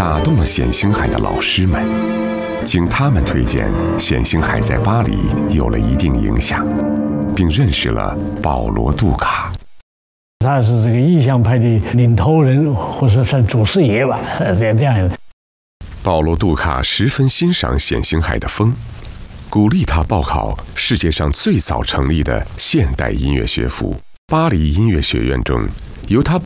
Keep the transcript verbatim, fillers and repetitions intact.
打动了冼星海的老师们。经他们推荐，冼星海在巴黎有了一定影响，并认识了保罗·杜卡。 他是这个意象派的领头人，或者算祖师爷吧，这样的。 保罗·杜卡十分欣赏冼星海的风，鼓励他报考世界上最早成立的现代音乐学府——巴黎音乐学院中，由他